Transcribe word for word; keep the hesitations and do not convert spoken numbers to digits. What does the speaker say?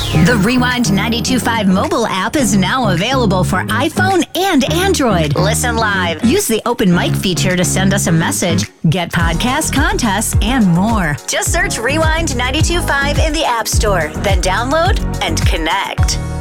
The Rewind ninety-two point five mobile app is now available for iPhone and Android. Listen live. Use the open mic feature to send us a message, get podcast contests, and more. Just search Rewind ninety-two point five in the App Store, then download and connect.